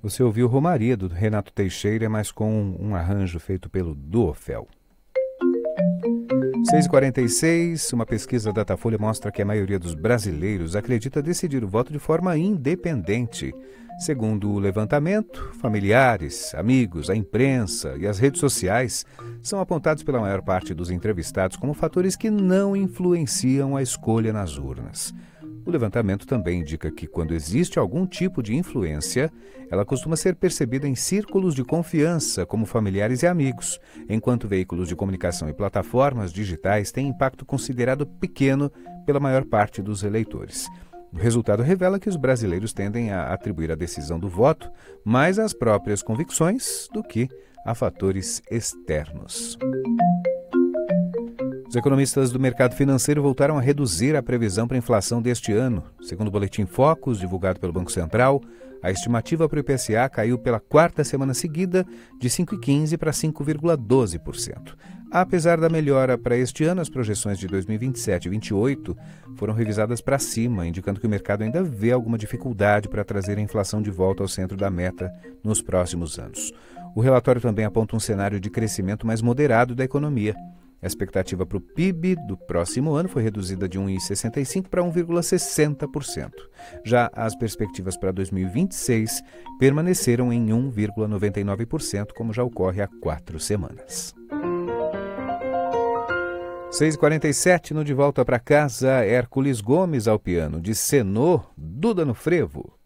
Você ouviu Romaria, do Renato Teixeira, mas com um arranjo feito pelo Duofel. 6h46, uma pesquisa da Datafolha mostra que a maioria dos brasileiros acredita decidir o voto de forma independente. Segundo o levantamento, familiares, amigos, a imprensa e as redes sociais são apontados pela maior parte dos entrevistados como fatores que não influenciam a escolha nas urnas. O levantamento também indica que, quando existe algum tipo de influência, ela costuma ser percebida em círculos de confiança, como familiares e amigos, enquanto veículos de comunicação e plataformas digitais têm impacto considerado pequeno pela maior parte dos eleitores. O resultado revela que os brasileiros tendem a atribuir a decisão do voto mais às próprias convicções do que a fatores externos. Os economistas do mercado financeiro voltaram a reduzir a previsão para a inflação deste ano. Segundo o Boletim Focus, divulgado pelo Banco Central, a estimativa para o IPCA caiu pela quarta semana seguida de 5,15% para 5,12%. Apesar da melhora para este ano, as projeções de 2027 e 2028 foram revisadas para cima, indicando que o mercado ainda vê alguma dificuldade para trazer a inflação de volta ao centro da meta nos próximos anos. O relatório também aponta um cenário de crescimento mais moderado da economia. A expectativa para o PIB do próximo ano foi reduzida de 1,65% para 1,60%. Já as perspectivas para 2026 permaneceram em 1,99%, como já ocorre há 4 semanas. 6h47, no De Volta para Casa, Hércules Gomes ao piano, de Senô, Duda no frevo.